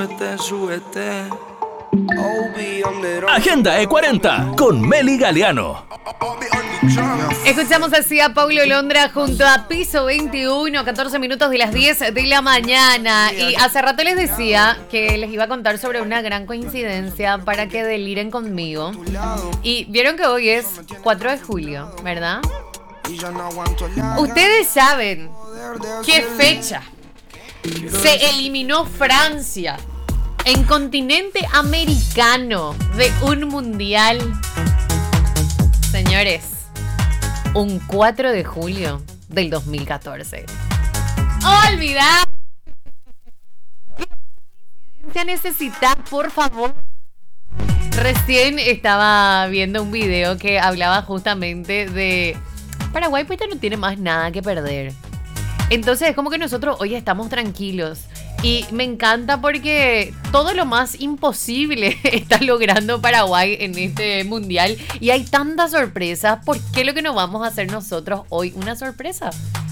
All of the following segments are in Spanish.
Agenda E40 con Meli Galeano. Escuchamos así a Paulo Londra junto a Piso 21, 14 minutos de las 10 de la mañana. Y hace rato les decía que les iba a contar sobre una gran coincidencia para que deliren conmigo. Y vieron que hoy es 4 de julio, ¿verdad? Ustedes saben qué fecha se eliminó Francia en continente americano de un mundial. Señores, un 4 de julio del 2014. ¡Olvidad! ¿Qué necesitas, por favor? Recién estaba viendo un video que hablaba justamente de Paraguay, pues ya no tiene más nada que perder. Entonces es como que nosotros hoy estamos tranquilos. Y me encanta porque todo lo más imposible está logrando Paraguay en este mundial. Y hay tantas sorpresas. ¿Por qué lo que nos vamos a hacer nosotros hoy una sorpresa?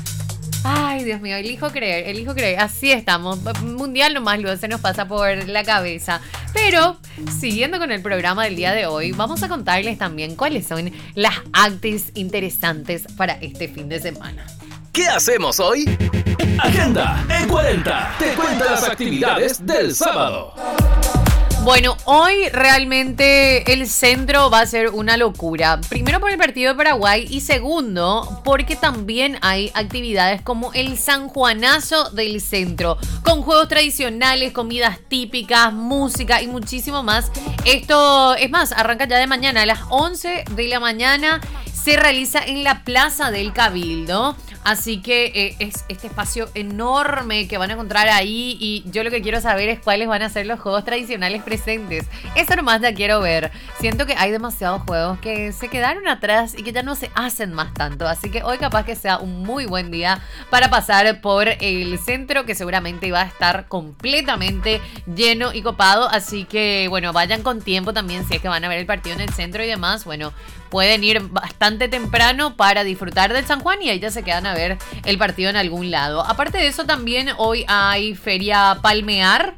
Ay, Dios mío, elijo creer. Así estamos. Mundial nomás luego se nos pasa por la cabeza. Pero, siguiendo con el programa del día de hoy, vamos a contarles también cuáles son las actis interesantes para este fin de semana. ¿Qué hacemos hoy? Agenda E40 te cuenta las actividades del sábado. Bueno, hoy realmente el centro va a ser una locura. Primero por el partido de Paraguay y segundo porque también hay actividades como el Sanjuanazo del centro, con juegos tradicionales, comidas típicas, música y muchísimo más. Esto, es más, arranca ya de mañana a las 11 de la mañana. Se realiza en la Plaza del Cabildo. Así que es este espacio enorme que van a encontrar ahí. Y yo lo que quiero saber es cuáles van a ser los juegos tradicionales presentes. Eso nomás ya quiero ver. Siento que hay demasiados juegos que se quedaron atrás y que ya no se hacen más tanto. Así que hoy capaz que sea un muy buen día para pasar por el centro, que seguramente va a estar completamente lleno y copado. Así que bueno, vayan con tiempo también si es que van a ver el partido en el centro y demás. Bueno, pueden ir bastante temprano para disfrutar del San Juan y ahí ya se quedan a ver el partido en algún lado. Aparte de eso, también hoy hay Feria Palmear.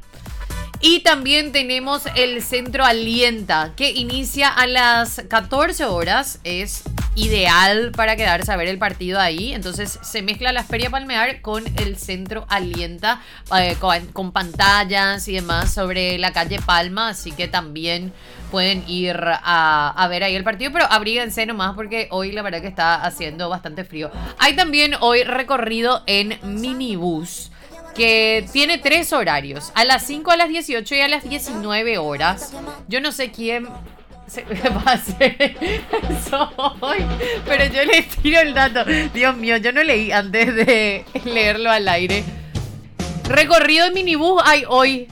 Y también tenemos el Centro Alienta, que inicia a las 14 horas. Es ideal para quedarse a ver el partido ahí. Entonces se mezcla la Feria Palmear con el Centro Alienta, con pantallas y demás sobre la calle Palma. Así que también pueden ir a ver ahí el partido, pero abríguense nomás porque hoy la verdad que está haciendo bastante frío. Hay también hoy recorrido en minibús, que tiene 3 horarios, a las 5, a las 18 y a las 19 horas. Yo no sé quién se va a hacer eso hoy, pero yo les tiro el dato. Dios mío, yo no leí antes de leerlo al aire. Recorrido en minibús hay hoy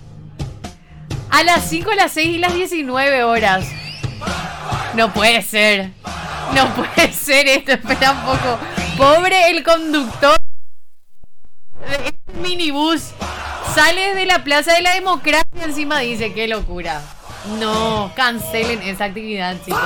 a las 5, a las 6 y las 19 horas. No puede ser. No puede ser esto. Espera un poco. Pobre el conductor de este minibús. Sale de la Plaza de la Democracia y encima dice, qué locura. No, cancelen esa actividad, chicos.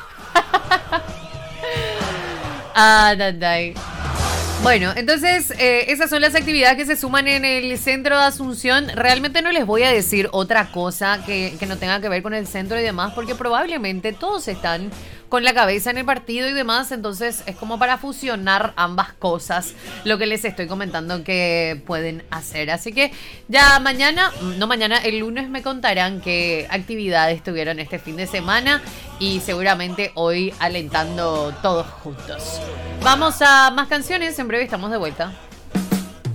Bueno, entonces esas son las actividades que se suman en el centro de Asunción. Realmente no les voy a decir otra cosa que no tenga que ver con el centro y demás, porque probablemente todos están con la cabeza en el partido y demás. Entonces es como para fusionar ambas cosas lo que les estoy comentando que pueden hacer. Así que ya el lunes me contarán qué actividades tuvieron este fin de semana y seguramente hoy alentando todos juntos. Vamos a más canciones, en breve estamos de vuelta.